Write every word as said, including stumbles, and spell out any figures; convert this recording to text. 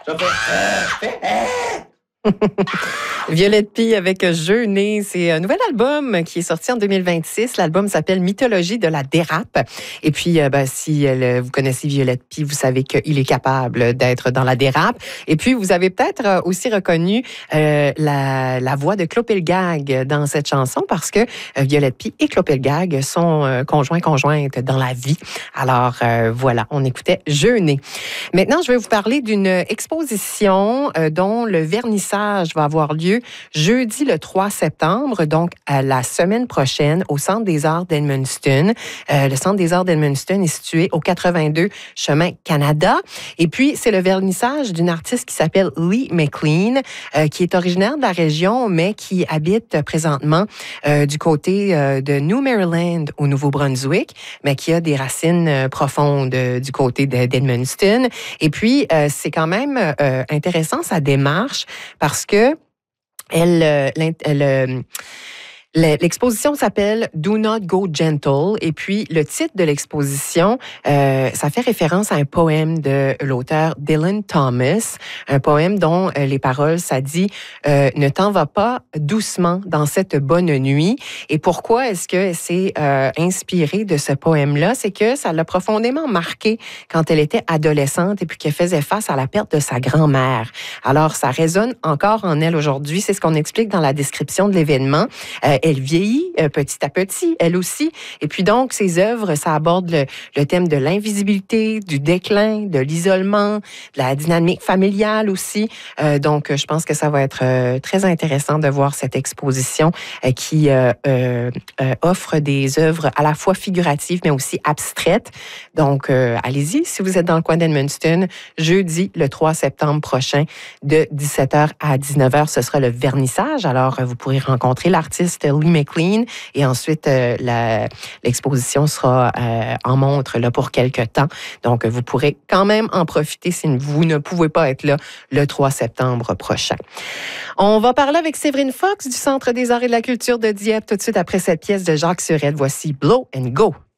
Je fais, euh, fais, euh. Violette Pie avec Jeûner, c'est un nouvel album qui est sorti en deux mille vingt-six. L'album s'appelle Mythologie de la dérape. Et puis, euh, ben, si euh, vous connaissez Violette Pie, vous savez qu'il est capable d'être dans la dérape. Et puis, vous avez peut-être aussi reconnu euh, la, la voix de Clopelgag dans cette chanson parce que euh, Violette Pie et Clopelgag sont euh, conjoints-conjointes dans la vie. Alors, euh, voilà, on écoutait Jeûner. Maintenant, je vais vous parler d'une exposition euh, dont le vernissage va avoir lieu jeudi le trois septembre, donc à la semaine prochaine, au Centre des Arts d'Edmundston. Euh, le Centre des Arts d'Edmundston est situé au quatre-vingt-deux chemin Canada. Et puis, c'est le vernissage d'une artiste qui s'appelle Lee McLean, euh, qui est originaire de la région, mais qui habite présentement euh, du côté euh, de New Maryland, au Nouveau-Brunswick, mais qui a des racines euh, profondes euh, du côté d'Edmundston. Et puis, euh, c'est quand même euh, intéressant sa démarche parce que elle, elle, elle l'exposition s'appelle Do Not Go Gentle et puis le titre de l'exposition, euh, ça fait référence à un poème de l'auteur Dylan Thomas, un poème dont euh, les paroles, ça dit euh, « Ne t'en va pas doucement dans cette bonne nuit ». Et pourquoi est-ce que c'est euh, inspiré de ce poème-là? C'est que ça l'a profondément marqué quand elle était adolescente et puis qu'elle faisait face à la perte de sa grand-mère. Alors, ça résonne encore en elle aujourd'hui. C'est ce qu'on explique dans la description de l'événement. Euh, Elle vieillit euh, petit à petit, elle aussi. Et puis donc, ses œuvres, ça aborde le, le thème de l'invisibilité, du déclin, de l'isolement, de la dynamique familiale aussi. Euh, donc, je pense que ça va être euh, très intéressant de voir cette exposition euh, qui euh, euh, euh, offre des œuvres à la fois figuratives, mais aussi abstraites. Donc, euh, allez-y, si vous êtes dans le coin d'Edmundston, jeudi, le trois septembre prochain, de dix-sept heures à dix-neuf heures, ce sera le vernissage. Alors, vous pourrez rencontrer l'artiste Lee McLean et ensuite euh, la, l'exposition sera euh, en montre là, pour quelques temps. Donc, vous pourrez quand même en profiter si vous ne pouvez pas être là le trois septembre prochain. On va parler avec Séverine Fox du Centre des arts et de la culture de Dieppe tout de suite après cette pièce de Jacques Surette. Voici Blow and Go.